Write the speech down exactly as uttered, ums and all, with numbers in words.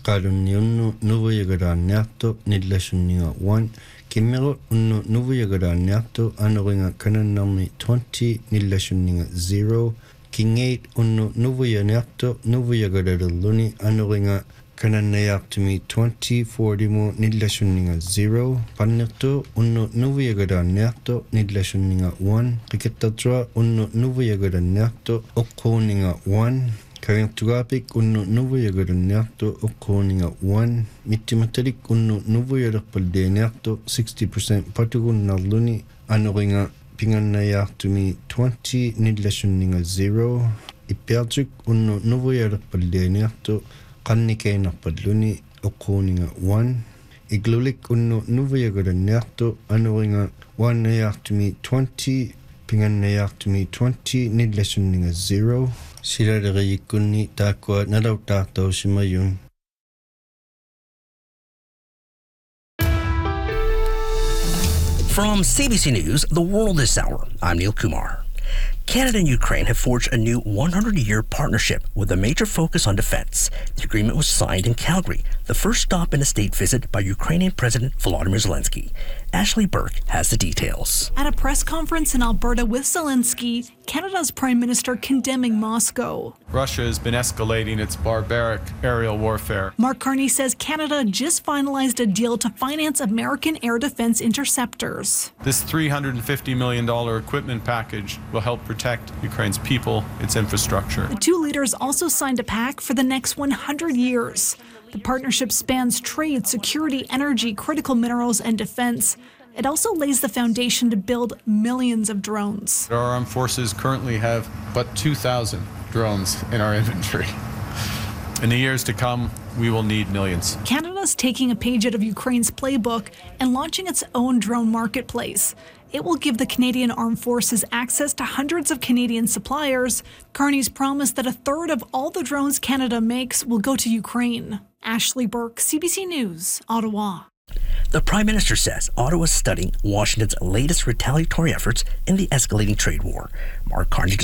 Qaalunni unnu nuvuyagaraanniartu nillassunninga one kimmerut unnu nuvuyagaraanniartu anuringa kanannarmi twenty nillassunninga zero kingeit unnu nuvuyaniartu nuvuyagarallerluni anuringa kanannayaartumi twenty forty-mo nillassunninga zero pannirtu unnu nuvuyagaraanniartu nillassunninga one qikittartua unnu nuvuyagaranniartu uqquuninga one Karintugaapik unnu nuvuyagaranniartu uqquuninga one mittimatalik unnu nuvuyalerpallianiartu sixty percent patugunnarluni anuringa pingannayaartumi twenty nillassunninga zero ippiartuk unnu nuvuyalerpallianiartu qannikeinarpalluni uqquuninga one iglulik unnu nuvuyagaranniartu anuringa waannayaartumi twenty pingannayaartumi twenty nillassunninga zero Silareriyikkunni taakkua nalautaartausimayun From C B C News, The World This Hour, I'm Neil Kumar. Canada and Ukraine have forged a new one hundred year partnership with a major focus on defense. The agreement was signed in Calgary, the first stop in a state visit by Ukrainian President Volodymyr Zelensky. Ashley Burke has the details. At a press conference in Alberta with Zelensky, Canada's Prime Minister condemning Moscow. Russia has been escalating its barbaric aerial warfare. Mark Carney says Canada just finalized a deal to finance American air defense interceptors. This three hundred fifty million dollars equipment package will help protect Ukraine's people, its infrastructure. The two leaders also signed a pact for the next one hundred years. The partnership spans trade, security, energy, critical minerals, and defense. It also lays the foundation to build millions of drones. Our armed forces currently have but two thousand drones in our inventory. In the years to come, we will need millions. Canada's taking a page out of Ukraine's playbook and launching its own drone marketplace. It will give the Canadian Armed Forces access to hundreds of Canadian suppliers. Carney's promised that a third of all the drones Canada makes will go to Ukraine. Ashley Burke, C B C News, Ottawa. The Prime Minister says Ottawa is studying Washington's latest retaliatory efforts in the escalating trade war. Mark Carney